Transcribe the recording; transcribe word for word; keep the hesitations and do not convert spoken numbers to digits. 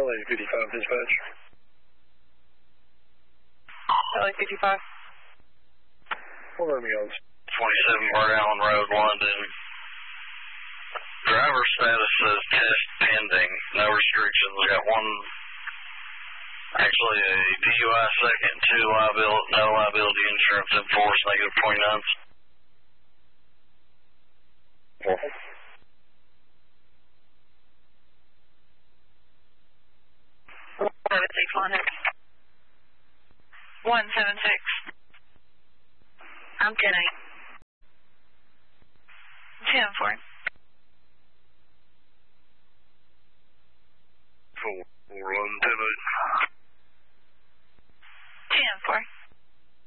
A fifty-five dispatch. L A fifty-five. What are we on? twenty-seven Bird Allen Road, London. Driver status says test pending. No restrictions. We got one, actually a D U I second, two liability, no liability insurance in force, negative twenty-nine. Seven six London. One seven six. I'm ten eight. Ten four. Four one ten eight.